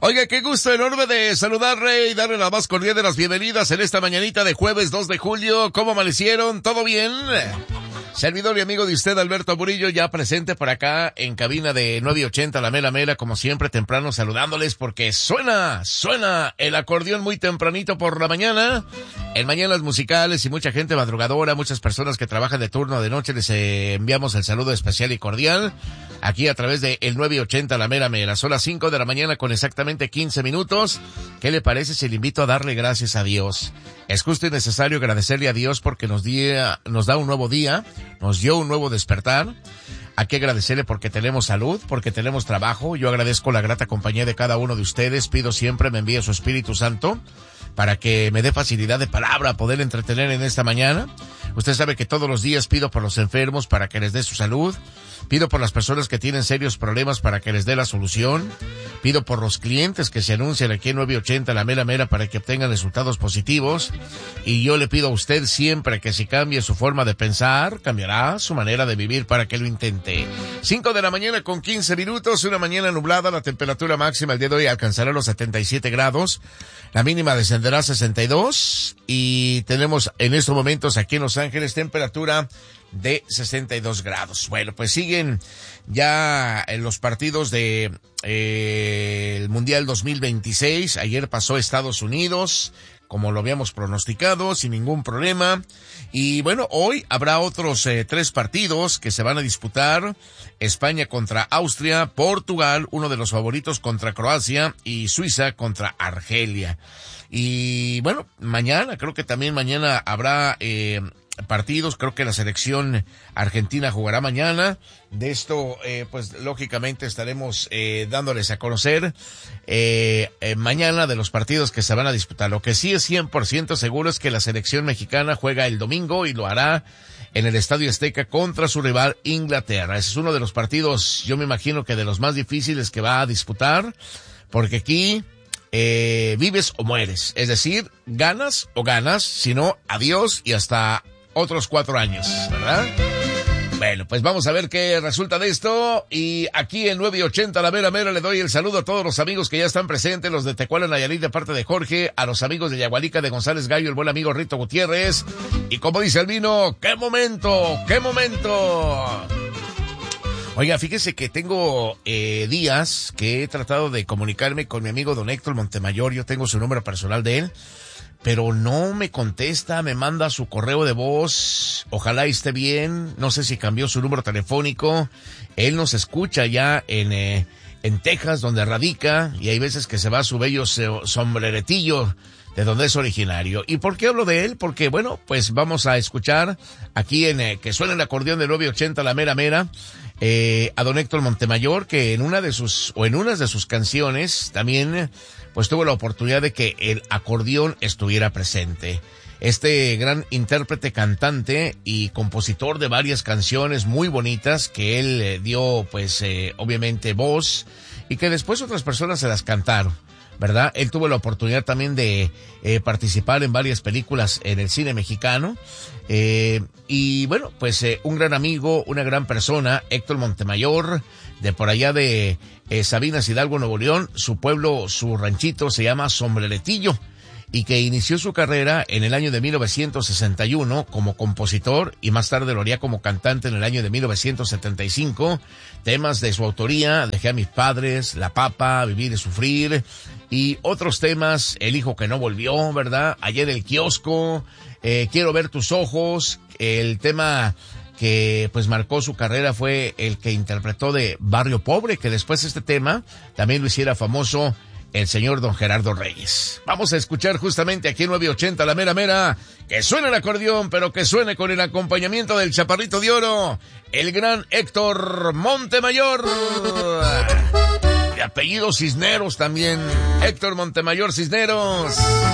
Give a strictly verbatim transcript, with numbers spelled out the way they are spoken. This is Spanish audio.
Oiga, qué gusto enorme de saludarle y darle la más cordial de las bienvenidas en esta mañanita de jueves dos de julio. ¿Cómo amanecieron? ¿Todo bien? Servidor y amigo de usted, Alberto Murillo, ya presente por acá en cabina de nueve ochenta La Mera Mera, como siempre temprano saludándoles porque suena, suena el acordeón muy tempranito por la mañana. En mañanas musicales y mucha gente madrugadora, muchas personas que trabajan de turno de noche, les eh, enviamos el saludo especial y cordial aquí a través de el nueve ochenta La Mera Mera. Son las cinco de la mañana con exactamente quince minutos. ¿Qué le parece si le invito a darle gracias a Dios? Es justo y necesario agradecerle a Dios porque nos, día, nos da un nuevo día, nos dio un nuevo despertar. Hay que agradecerle porque tenemos salud, porque tenemos trabajo. Yo agradezco la grata compañía de cada uno de ustedes. Pido siempre me envíe su Espíritu Santo para que me dé facilidad de palabra, poder entretener en esta mañana. Usted sabe que todos los días pido por los enfermos para que les dé su salud. Pido por las personas que tienen serios problemas para que les dé la solución. Pido por los clientes que se anuncian aquí en nueve ochenta La Mera Mera para que obtengan resultados positivos. Y yo le pido a usted siempre que si cambie su forma de pensar, cambiará su manera de vivir para que lo intente. cinco de la mañana con quince minutos, una mañana nublada. La temperatura máxima el día de hoy alcanzará los setenta y siete grados. La mínima descenderá a sesenta y dos. Y tenemos en estos momentos aquí en Los Ángeles temperatura de sesenta y dos grados. Bueno, pues siguen ya en los partidos de eh, el Mundial dos mil veintiséis. Ayer pasó Estados Unidos, como lo habíamos pronosticado, sin ningún problema. Y bueno, hoy habrá otros eh, tres partidos que se van a disputar. España contra Austria, Portugal, uno de los favoritos contra Croacia y Suiza contra Argelia. Y bueno, mañana, creo que también mañana habrá eh, partidos. Creo que la selección argentina jugará mañana. De esto, eh, pues lógicamente estaremos eh, dándoles a conocer eh, eh, mañana de los partidos que se van a disputar. Lo que sí es cien por ciento seguro es que la selección mexicana juega el domingo y lo hará en el Estadio Azteca contra su rival Inglaterra. Ese es uno de los partidos, yo me imagino que de los más difíciles que va a disputar, porque aquí eh, vives o mueres. Es decir, ganas o ganas, si no, adiós y hasta otros cuatro años, ¿verdad? Bueno, pues vamos a ver qué resulta de esto. Y aquí en nueve ochenta La Mera Mera le doy el saludo a todos los amigos que ya están presentes, los de Tecuala, Nayarit, de parte de Jorge, a los amigos de Yagualica, de González Gallo, el buen amigo Rito Gutiérrez. Y como dice el vino, ¡qué momento! ¡Qué momento! Oiga, fíjese que tengo eh, días que he tratado de comunicarme con mi amigo don Héctor Montemayor. Yo tengo su número personal de él, pero no me contesta, me manda su correo de voz. Ojalá esté bien, no sé si cambió su número telefónico. Él nos escucha ya en eh, en Texas, donde radica, y hay veces que se va a su bello sombreretillo de donde es originario. ¿Y por qué hablo de él? Porque, bueno, pues vamos a escuchar aquí en eh, que suena el acordeón de nueve ochenta La Mera Mera, eh, a don Héctor Montemayor, que en una de sus, o en unas de sus canciones también, pues tuvo la oportunidad de que el acordeón estuviera presente. Este gran intérprete, cantante y compositor de varias canciones muy bonitas que él eh, dio, pues, eh, obviamente voz, y que después otras personas se las cantaron, ¿verdad? Él tuvo la oportunidad también de eh, participar en varias películas en el cine mexicano. Eh, y bueno, pues eh, un gran amigo, una gran persona, Héctor Montemayor, de por allá de eh, Sabinas Hidalgo, Nuevo León. Su pueblo, su ranchito se llama Sombreretillo, y que inició su carrera en el año de mil novecientos sesenta y uno como compositor, y más tarde lo haría como cantante en el año de mil novecientos setenta y cinco. Temas de su autoría: Dejé a mis padres, La Papa, Vivir y Sufrir, y otros temas, El hijo que no volvió, ¿verdad? Ayer el kiosco, eh, Quiero ver tus ojos. El tema que pues marcó su carrera fue el que interpretó de Barrio Pobre, que después este tema también lo hiciera famoso el señor don Gerardo Reyes. Vamos a escuchar justamente aquí en nueve ochenta La Mera Mera, que suene el acordeón, pero que suene con el acompañamiento del chaparrito de oro, el gran Héctor Montemayor, de apellido Cisneros también, Héctor Montemayor Cisneros.